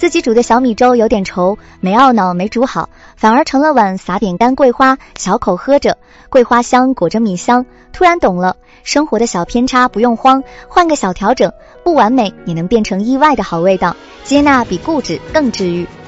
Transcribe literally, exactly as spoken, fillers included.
自己煮的小米粥有点稠，没懊恼没煮好，反而盛了碗，撒点干桂花，小口喝着，桂花香裹着米香，突然懂了，生活的小偏差不用慌，换个小调整，不完美也能变成意外的好味道，接纳比固执更治愈。